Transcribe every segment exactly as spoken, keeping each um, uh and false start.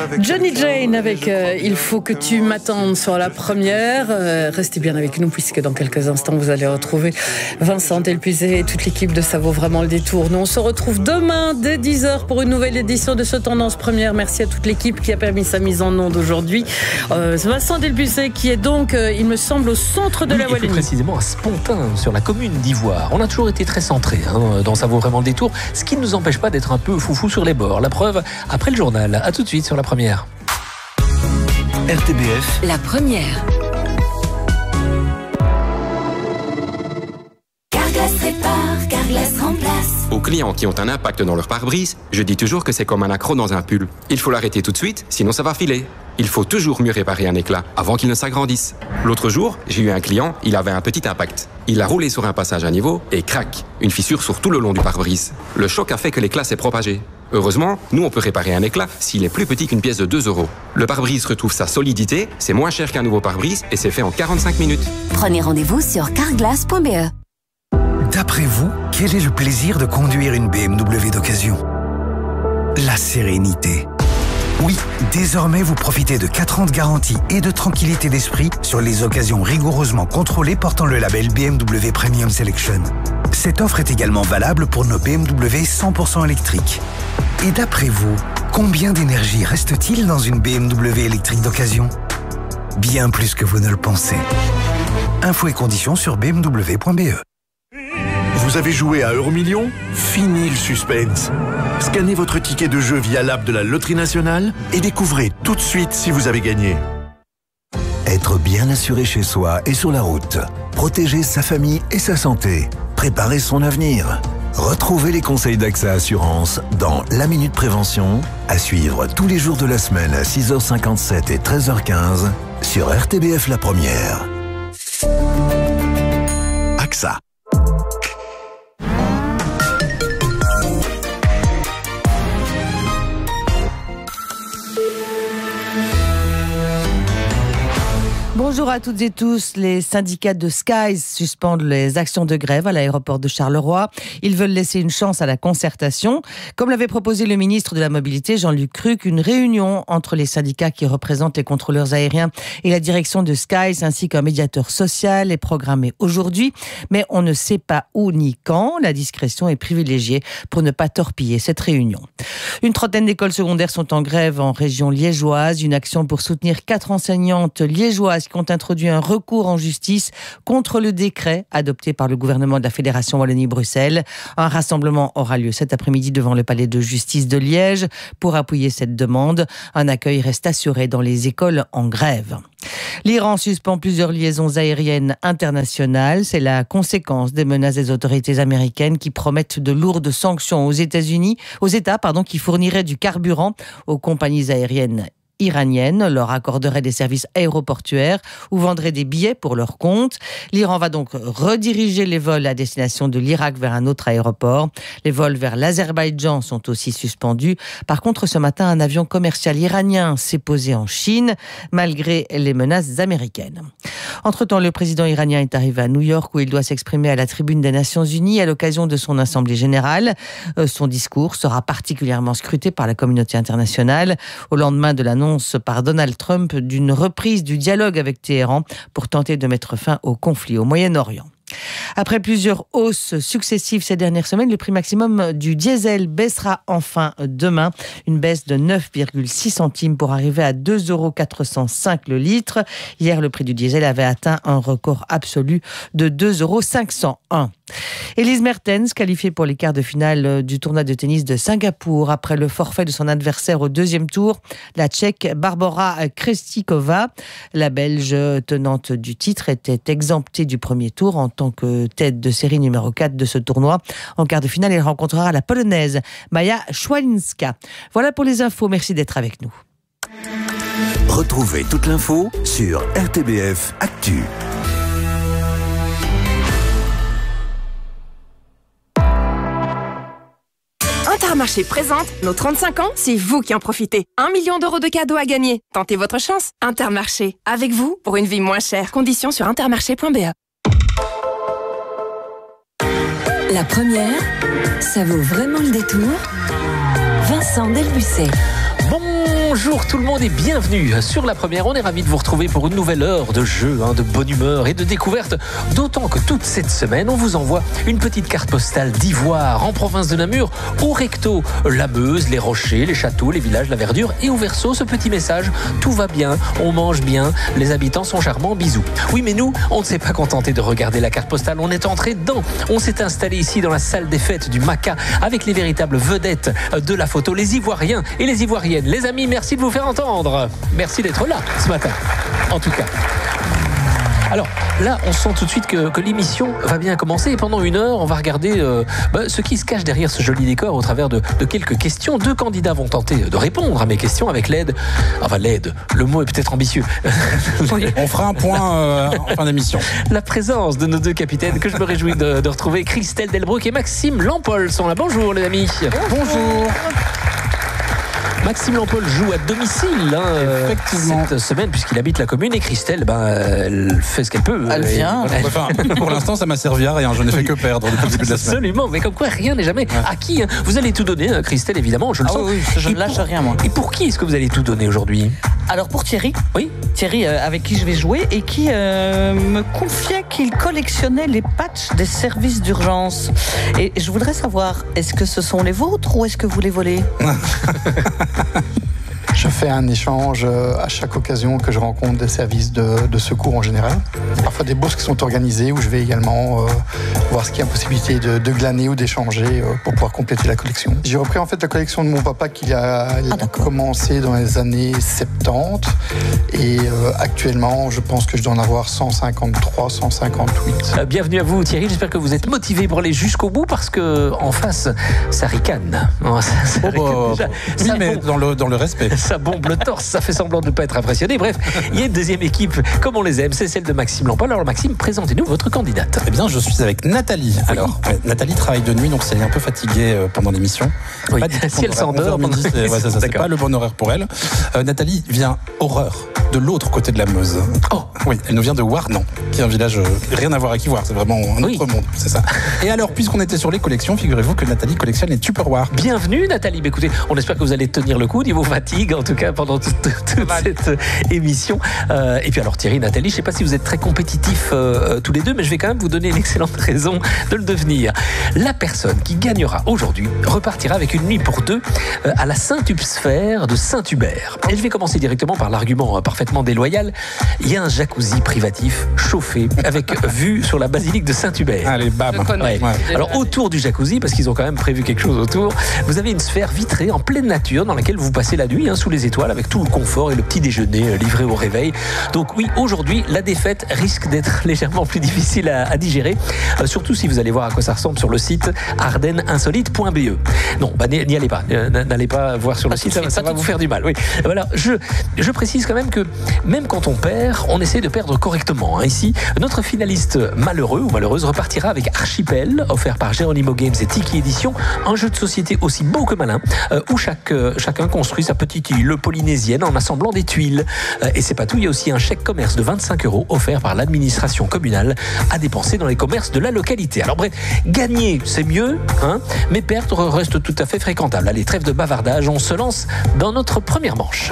Johnny Jane avec euh, Il faut que tu m'attendes sur la première. Euh, restez bien avec nous puisque dans quelques instants vous allez retrouver Vincent Delpuisé et toute l'équipe de Ça vaut vraiment le détour. Nous on se retrouve demain dès dix heures pour une nouvelle édition de ce Tendance Première. Merci à toute l'équipe qui a permis sa mise en onde aujourd'hui. Euh, Vincent Delpuisé qui est donc, euh, il me semble, au centre de oui, la Wallonie. Et plus précisément à Spontin, sur la commune d'Ivoire. On a toujours été très centrés hein, dans Ça vaut vraiment le détour, ce qui ne nous empêche pas d'être un peu foufou sur les bords. La preuve, après le journal. À tout de suite sur la première. R T B F. La première. Carglass répare, Carglass remplace. Aux clients qui ont un impact dans leur pare-brise, je dis toujours que c'est comme un accroc dans un pull. Il faut l'arrêter tout de suite, sinon ça va filer. Il faut toujours mieux réparer un éclat avant qu'il ne s'agrandisse. L'autre jour, j'ai eu un client, il avait un petit impact. Il a roulé sur un passage à niveau et crac, une fissure sur tout le long du pare-brise. Le choc a fait que l'éclat s'est propagé. Heureusement, nous on peut réparer un éclat s'il est plus petit qu'une pièce de deux euros. Le pare-brise retrouve sa solidité, c'est moins cher qu'un nouveau pare-brise et c'est fait en quarante-cinq minutes. Prenez rendez-vous sur carglass point b e. D'après vous, quel est le plaisir de conduire une B M W d'occasion? La sérénité. Oui, désormais vous profitez de quatre ans de garantie et de tranquillité d'esprit sur les occasions rigoureusement contrôlées portant le label B M W Premium Selection. Cette offre est également valable pour nos B M W cent pour cent électriques. Et d'après vous, combien d'énergie reste-t-il dans une B M W électrique d'occasion? Bien plus que vous ne le pensez. Infos et conditions sur b m w point b e. Vous avez joué à Euromillions? Fini le suspense. Scannez votre ticket de jeu via l'app de la Loterie Nationale et découvrez tout de suite si vous avez gagné. Être bien assuré chez soi et sur la route. Protéger sa famille et sa santé. Préparer son avenir. Retrouvez les conseils d'A X A Assurance dans La Minute Prévention, à suivre tous les jours de la semaine à six heures cinquante-sept et treize heures quinze sur R T B F La Première. A X A. Bonjour à toutes et tous. Les syndicats de Skies suspendent les actions de grève à l'aéroport de Charleroi. Ils veulent laisser une chance à la concertation. Comme l'avait proposé le ministre de la Mobilité, Jean-Luc Cruc, une réunion entre les syndicats qui représentent les contrôleurs aériens et la direction de Skies, ainsi qu'un médiateur social, est programmée aujourd'hui. Mais on ne sait pas où ni quand. La discrétion est privilégiée pour ne pas torpiller cette réunion. Une trentaine d'écoles secondaires sont en grève en région liégeoise. Une action pour soutenir quatre enseignantes liégeoises qui ont introduit un recours en justice contre le décret adopté par le gouvernement de la Fédération Wallonie-Bruxelles. Un rassemblement aura lieu cet après-midi devant le palais de justice de Liège pour appuyer cette demande. Un accueil reste assuré dans les écoles en grève. L'Iran suspend plusieurs liaisons aériennes internationales. C'est la conséquence des menaces des autorités américaines qui promettent de lourdes sanctions aux États-Unis, aux États, pardon, qui fourniraient du carburant aux compagnies aériennes iraniennes, leur accorderait des services aéroportuaires ou vendrait des billets pour leur compte. L'Iran va donc rediriger les vols à destination de l'Irak vers un autre aéroport. Les vols vers l'Azerbaïdjan sont aussi suspendus. Par contre, ce matin, un avion commercial iranien s'est posé en Chine, malgré les menaces américaines. Entre-temps, le président iranien est arrivé à New York où il doit s'exprimer à la tribune des Nations Unies à l'occasion de son assemblée générale. Son discours sera particulièrement scruté par la communauté internationale au lendemain de l'annonce par Donald Trump d'une reprise du dialogue avec Téhéran pour tenter de mettre fin au conflit au Moyen-Orient. Après plusieurs hausses successives ces dernières semaines, le prix maximum du diesel baissera enfin demain. Une baisse de neuf virgule six centimes pour arriver à deux euros quatre cent cinq le litre. Hier, le prix du diesel avait atteint un record absolu de deux euros cinq cent un. Elise Mertens, qualifiée pour les quarts de finale du tournoi de tennis de Singapour après le forfait de son adversaire au deuxième tour, la Tchèque Barbora Krejcikova. La Belge tenante du titre était exemptée du premier tour en tant que tête de série numéro quatre de ce tournoi. En quart de finale, elle rencontrera la Polonaise Maja Szwalinska. Voilà pour les infos, merci d'être avec nous. Retrouvez toute l'info sur R T B F Actu. Intermarché présente nos trente-cinq ans, c'est vous qui en profitez. Un million d'euros de cadeaux à gagner. Tentez votre chance. Intermarché, avec vous pour une vie moins chère. Conditions sur intermarché point b e. La première, ça vaut vraiment le détour. Vincent Delpuisé. Bonjour Bonjour tout le monde et bienvenue sur La Première. On est ravis de vous retrouver pour une nouvelle heure de jeu, hein, de bonne humeur et de découverte. D'autant que toute cette semaine, on vous envoie une petite carte postale d'Ivoire en province de Namur. Au recto, la Meuse, les rochers, les châteaux, les villages, la verdure. Et au verso, ce petit message, tout va bien, on mange bien, les habitants sont charmants, bisous. Oui, mais nous, on ne s'est pas contenté de regarder la carte postale, on est entré dedans. On s'est installé ici dans la salle des fêtes du Maca avec les véritables vedettes de la photo, les Ivoiriens et les Ivoiriennes. Les amis, merci de vous faire entendre. Merci d'être là ce matin, en tout cas. Alors là, on sent tout de suite que, que l'émission va bien commencer et pendant une heure, on va regarder euh, bah, ce qui se cache derrière ce joli décor au travers de, de quelques questions. Deux candidats vont tenter de répondre à mes questions avec l'aide. Enfin, l'aide, le mot est peut-être ambitieux. Oui, on fera un point euh, en fin d'émission. La présence de nos deux capitaines que je me réjouis de, de retrouver, Christelle Delbrück et Maxime Lampol sont là. Bonjour les amis. Bonjour. Maxime Lampol joue à domicile hein, Effectivement. cette semaine puisqu'il habite la commune et Christelle, ben, elle fait ce qu'elle peut. Elle vient. Et, enfin, pour l'instant, ça m'a servi à rien. Je n'ai fait que perdre depuis le début de la semaine. Absolument, mais comme quoi rien n'est jamais ouais. acquis. Hein. Vous allez tout donner, hein, Christelle, évidemment, je le ah sens. Oui, je ne lâche pour, rien, moi. Et pour qui est-ce que vous allez tout donner aujourd'hui ? Alors pour Thierry, oui. Thierry euh, avec qui je vais jouer et qui euh, me confiait qu'il collectionnait les patchs des services d'urgence. Et je voudrais savoir, est-ce que ce sont les vôtres ou est-ce que vous les volez ? Je fais un échange à chaque occasion que je rencontre des services de, de secours en général. Parfois des bourses qui sont organisées où je vais également euh, voir ce qu'il y a possibilité de, de glaner ou d'échanger euh, pour pouvoir compléter la collection. J'ai repris en fait la collection de mon papa qui a, ah, a commencé dans les années soixante-dix et euh, actuellement je pense que je dois en avoir cent cinquante-trois, cent cinquante-huit. Euh, bienvenue à vous Thierry, j'espère que vous êtes motivé pour aller jusqu'au bout parce que en face ça ricane. Non, ça, ça oh, ricane bah, déjà. Oui ça mais bombe, dans le, dans le respect. Ça bombe le torse, ça fait semblant de ne pas être impressionné. Bref, il y a une deuxième équipe comme on les aime, c'est celle de Maxime Lampol. Alors Maxime, présentez-nous votre candidate. Eh bien je suis avec Nathalie. Oui. Alors ouais, Nathalie travaille de nuit donc c'est un peu fatiguée euh, pendant l'émission. Oui. Si elle s'endort, midi, c'est, ouais, ça, ça, c'est pas le bon horaire pour elle. Euh, Nathalie vient horreur de l'autre côté de la Meuse. Oh oui, elle nous vient de Warnan, qui est un village euh, rien à voir avec Ivoire, c'est vraiment un autre oui. monde, c'est ça. Et alors, puisqu'on était sur les collections, figurez-vous que Nathalie collectionne les Tupperware. Bienvenue Nathalie, bah, écoutez, on espère que vous allez tenir le coup niveau fatigue, en tout cas pendant toute, toute cette euh, émission. Euh, et puis alors Thierry, Nathalie, je ne sais pas si vous êtes très compétitifs euh, tous les deux, mais je vais quand même vous donner une excellente raison de le devenir. La personne qui gagnera aujourd'hui repartira avec une nuit pour deux euh, à la Saint-Hubsphère de Saint-Hubert. Et je vais commencer directement par l'argument euh, parfaitement déloyal. Il y a un jacuzzi privatif chauffé avec vue sur la basilique de Saint-Hubert. Allez, bam. Ouais. Ouais. Alors autour du jacuzzi, parce qu'ils ont quand même prévu quelque chose autour, vous avez une sphère vitrée en pleine nature dans laquelle vous passez la nuit hein, sous les étoiles avec tout le confort et le petit déjeuner euh, livré au réveil. Donc oui, aujourd'hui, la défaite risque d'être légèrement plus difficile à, à digérer, euh, surtout si vous allez voir à quoi ça ressemble sur le site ardennes insolite point b e. Non, bah, n'y allez pas, n'allez pas voir sur le site, ça, ça va vous faire du mal. Oui. Voilà, je, je précise quand même que même quand on perd, on essaie de perdre correctement. Hein. Ici, notre finaliste malheureux ou malheureuse repartira avec Archipel, offert par Geronimo Games et Tiki Édition, un jeu de société aussi beau que malin, euh, où chaque, euh, chacun construit sa petite île polynésienne en assemblant des tuiles. Euh, et c'est pas tout, il y a aussi un chèque commerce de vingt-cinq euros offert par l'administration communale à dépenser dans les commerces de la localité. Alors bref, gagner c'est mieux, hein, mais perdre reste tout à fait fréquentable. Allez, trêve de bavardage, on se lance dans notre première manche.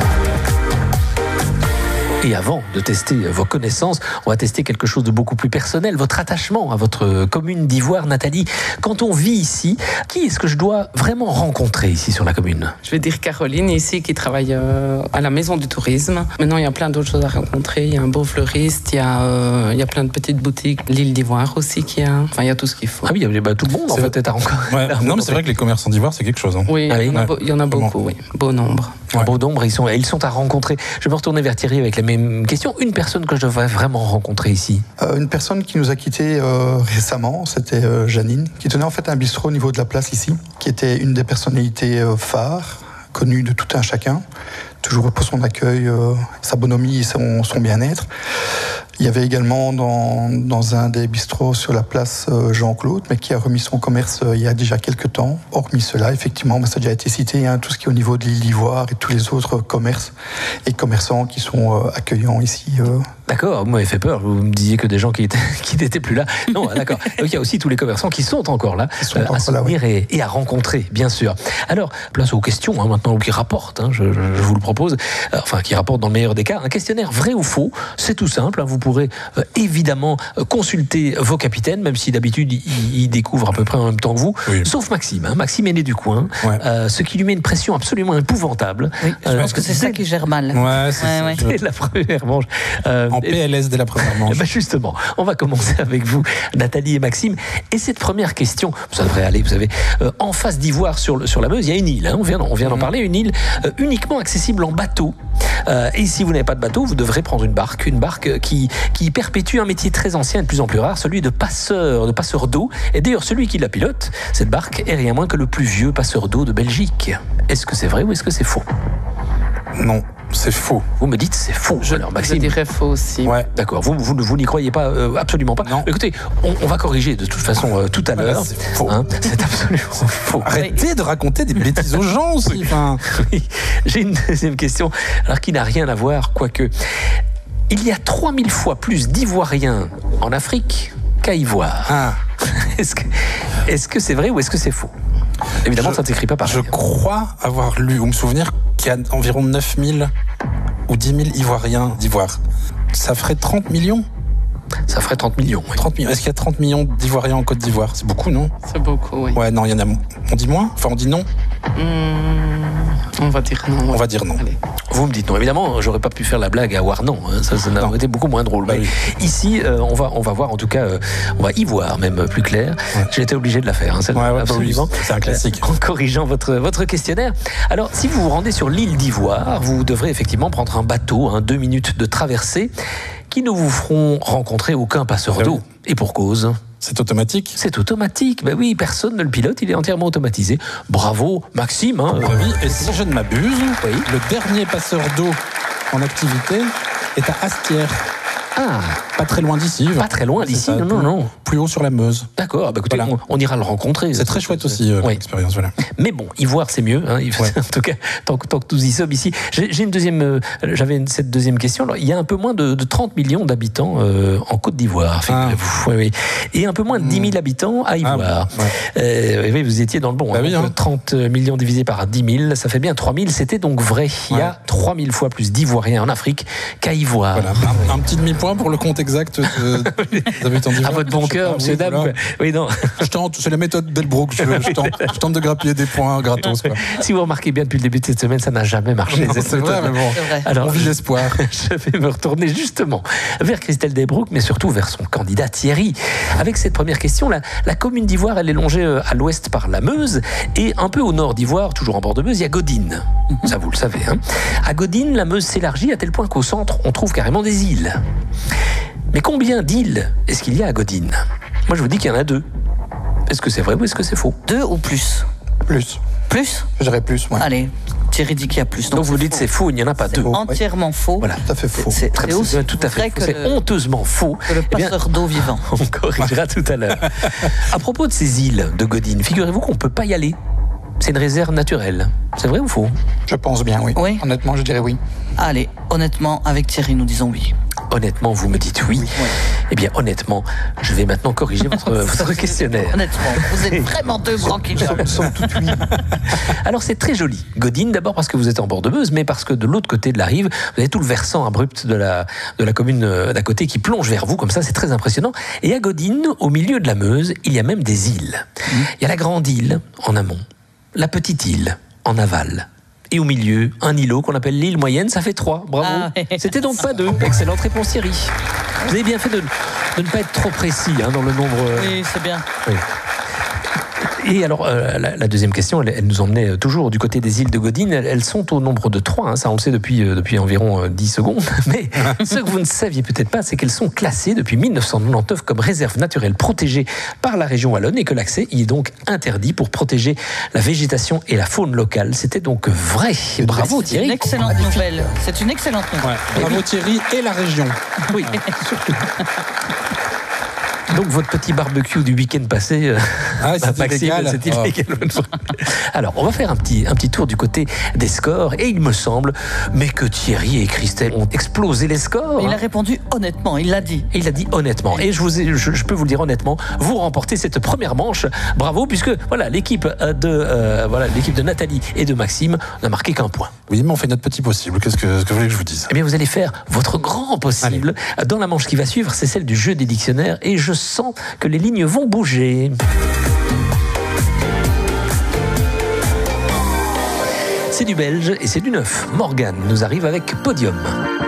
Et avant de tester vos connaissances, on va tester quelque chose de beaucoup plus personnel, votre attachement à votre commune d'Ivoire. Nathalie, quand on vit ici, qui est-ce que je dois vraiment rencontrer ici sur la commune ? Je vais dire Caroline, ici, qui travaille euh, à la maison du tourisme. Maintenant, il y a plein d'autres choses à rencontrer. Il y a un beau fleuriste, il y a, euh, il y a plein de petites boutiques. L'île d'Ivoire aussi, qui a... Enfin, il y a tout ce qu'il faut. Ah oui, il y a bah, tout le monde, en fait, est à rencontrer. Ouais. Non, mais c'est vrai que les commerçants d'Ivoire, c'est quelque chose. Hein. Oui, il y en a, ouais. beau, il y en a beaucoup, oui. Beau nombre. Ouais. Beau nombre, ils sont, ils sont à rencontrer. Je vais me retourner vers Thierry avec la même question. Une personne que je devrais vraiment rencontrer ici. Euh, une personne qui nous a quittés euh, récemment, c'était euh, Janine, qui tenait en fait un bistrot au niveau de la place ici, qui était une des personnalités euh, phares, connue de tout un chacun, toujours pour son accueil, euh, sa bonhomie et son, son bien-être. Il y avait également dans, dans un des bistrots sur la place euh, Jean-Claude, mais qui a remis son commerce euh, il y a déjà quelques temps. Hormis cela, effectivement, mais ça a déjà été cité, hein, tout ce qui est au niveau de l'île d'Ivoire et tous les autres commerces et commerçants qui sont euh, accueillants ici euh, D'accord, vous m'avez fait peur, vous me disiez que des gens qui étaient, qui n'étaient plus là. Non, d'accord. Donc il y a aussi tous les commerçants qui sont encore là, sont euh, encore à soutenir là, oui. et, et à rencontrer, bien sûr. Alors, place aux questions, hein, maintenant, qui rapportent, hein, je, je, je vous le propose, euh, enfin, qui rapportent dans le meilleur des cas, un questionnaire vrai ou faux, c'est tout simple, hein, vous pourrez euh, évidemment euh, consulter vos capitaines, même si d'habitude, ils, ils découvrent à peu près en même temps que vous, oui. Sauf Maxime. Hein. Maxime est né du coin, ouais. euh, ce qui lui met une pression absolument épouvantable. Oui, je euh, pense que c'est ça qui gère mal. Ouais, c'est ouais, ça. Ouais. La première manche. Euh, en P L S dès la première manche. Ben justement, on va commencer avec vous, Nathalie et Maxime. Et cette première question, ça devrait aller, vous savez, euh, en face d'Ivoire sur, le, sur la Meuse, il y a une île, hein, on vient, on vient d'en mmh. parler, une île euh, uniquement accessible en bateau. Euh, et si vous n'avez pas de bateau, vous devrez prendre une barque, une barque qui, qui perpétue un métier très ancien et de plus en plus rare, celui de passeur, de passeur d'eau. Et d'ailleurs, celui qui la pilote, cette barque, est rien moins que le plus vieux passeur d'eau de Belgique. Est-ce que c'est vrai ou est-ce que c'est faux? Non. C'est faux. Vous me dites c'est faux. Je, Alors, Maxime, je dirais faux aussi. Ouais, d'accord. Vous, vous, vous n'y croyez pas, euh, absolument pas. Non. Écoutez, on, on va corriger de toute façon euh, tout à l'heure. Voilà, c'est faux. Hein, c'est absolument faux. Arrêtez oui. de raconter des bêtises aux gens aussi. Enfin... Oui. J'ai une deuxième question, alors qui n'a rien à voir, quoique. Il y a trois mille fois plus d'Ivoiriens en Afrique qu'à Ivoire. Ah. Est-ce que, est-ce que c'est vrai ou est-ce que c'est faux? Évidemment, je, ça ne s'écrit pas pareil. Je crois avoir lu ou me souvenir qu'il y a environ neuf mille ou dix mille Ivoiriens d'Ivoire. Ça ferait trente millions? Ça ferait trente millions, oui. trente millions. Est-ce qu'il y a trente millions d'Ivoiriens en Côte d'Ivoire? C'est beaucoup, non? C'est beaucoup, oui. Ouais, non, il y en a. On dit moins? Enfin, on dit non? mmh, On va dire non. On va dire non. Allez. Vous me dites non. Évidemment, j'aurais pas pu faire la blague à Warnan. Hein. Ça, ça n'a été beaucoup moins drôle. Bah, oui. Ici, euh, on va, on va voir, en tout cas, euh, on va y voir même plus clair. Ouais. J'ai été obligé de la faire. Hein, ouais, ouais, absolument. Oui, c'est un classique. Euh, en corrigeant votre, votre questionnaire. Alors, si vous vous rendez sur l'île d'Ivoire, vous devrez effectivement prendre un bateau, hein, deux minutes de traversée, qui ne vous feront rencontrer aucun passeur d'eau. Et pour cause. C'est automatique? C'est automatique. Ben oui, personne ne le pilote, il est entièrement automatisé. Bravo, Maxime. Hein. Oui, et si je ne m'abuse, oui. le dernier passeur d'eau en activité est à Astières. Ah, pas très loin d'ici. Pas très loin d'ici, non, non, non. Plus haut sur la Meuse. D'accord, bah écoutez, voilà. on, on ira le rencontrer. C'est très chouette aussi, euh, oui. l'expérience. Voilà. Mais bon, Ivoire, c'est mieux. Hein. Ouais. En tout cas, tant, tant que nous y sommes ici. J'ai, j'ai une deuxième, euh, j'avais une, cette deuxième question. Alors, il y a un peu moins de, de trente millions d'habitants euh, en Côte d'Ivoire. Ah. Oui, oui. Et un peu moins de dix mille habitants à Ivoire. Ah, ouais. euh, oui, vous étiez dans le bon. Bah hein. oui, hein. trente millions divisé par dix mille, ça fait bien trois mille. C'était donc vrai. Il ouais. y a trois mille fois plus d'Ivoiriens en Afrique qu'à Ivoire. Voilà. Un, un petit demi-point pour le compte exact. De, à votre bon cœur, monsieur Dame. Voilà. Oui, non. Je tente, c'est la méthode Delbrook. Je, je, tente, je tente de grappiller des points gratos. Quoi. Si vous remarquez bien depuis le début de cette semaine, ça n'a jamais marché. Non, c'est vrai, mais bon. Vrai. Alors, on vit l'espoir. Je vais me retourner justement vers Christelle Delbrook, mais surtout vers son candidat Thierry. Avec cette première question, la, la commune d'Ivoire, elle est longée à l'ouest par la Meuse et un peu au nord d'Ivoire, toujours en bord de Meuse, il y a Godine. Mm-hmm. Ça, vous le savez. Hein. À Godine, la Meuse s'élargit à tel point qu'au centre, on trouve carrément des îles. Mais combien d'îles est-ce qu'il y a à Godine? Moi, je vous dis qu'il y en a deux. Est-ce que c'est vrai ou est-ce que c'est faux? Deux ou plus? Plus. Plus? Je dirais plus, ouais. Allez, Thierry dit qu'il y a plus. Donc, donc vous dites c'est faux, il n'y en a pas c'est deux. Faux. Entièrement faux. Voilà, tout à fait faux. C'est, c'est, c'est, c'est tout à fait faux. C'est le, honteusement faux. Que le passeur eh bien, d'eau vivant. On corrigera tout à l'heure. À propos de ces îles de Godine, figurez-vous qu'on ne peut pas y aller. C'est une réserve naturelle. C'est vrai ou faux? Je pense bien, oui. oui. Honnêtement, je dirais oui. Allez, honnêtement, avec Thierry, nous disons oui. Honnêtement, vous me dites oui. oui. Eh bien, honnêtement, je vais maintenant corriger votre, votre questionnaire. Honnêtement, vous êtes vraiment deux branquilles. Nous sommes tout oui. Alors, c'est très joli. Godine, d'abord parce que vous êtes en bord de Meuse, mais parce que de l'autre côté de la rive, vous avez tout le versant abrupt de la, de la commune d'à côté qui plonge vers vous, comme ça, c'est très impressionnant. Et à Godine, au milieu de la Meuse, il y a même des îles. Mmh. Il y a la grande île en amont, la petite île en aval. Et au milieu, un îlot qu'on appelle l'île moyenne, ça fait trois. Bravo. Ah, ouais. C'était donc pas deux. Excellente réponse, Thierry. Vous avez bien fait de, de ne pas être trop précis hein, dans le nombre. Oui, c'est bien. Oui. Et alors, euh, la, la deuxième question, elle, elle nous emmenait toujours du côté des îles de Godine. Elles, elles sont au nombre de trois, hein, ça on le sait depuis, euh, depuis environ euh, dix secondes. Mais ce que vous ne saviez peut-être pas, c'est qu'elles sont classées depuis mille neuf cent quatre-vingt-dix-neuf comme réserve naturelle protégée par la région wallonne et que l'accès y est donc interdit pour protéger la végétation et la faune locale. C'était donc vrai. Bravo c'est Thierry. C'est une excellente nouvelle. C'est une excellente nouvelle. Ouais. Bravo Thierry et la région. Oui, surtout. Donc votre petit barbecue du week-end passé, euh, ah, c'était Maxime, illégal. c'était illégal. Oh. Alors, on va faire un petit, un petit tour du côté des scores. Et il me semble, mais que Thierry et Christelle ont explosé les scores. Il hein. a répondu honnêtement, il l'a dit. Il a dit honnêtement. Et je, vous ai, je, je peux vous le dire honnêtement, vous remportez cette première manche. Bravo, puisque voilà, l'équipe de, euh, voilà, l'équipe de Nathalie et de Maxime n'a marqué qu'un point. Oui, mais on fait notre petit possible. Qu'est-ce que, ce que vous voulez que je vous dise? Eh bien, vous allez faire votre grand possible. Allez. Dans la manche qui va suivre, c'est celle du jeu des dictionnaires. Et je sens que les lignes vont bouger. C'est du belge et c'est du neuf. Morgane nous arrive avec Podium.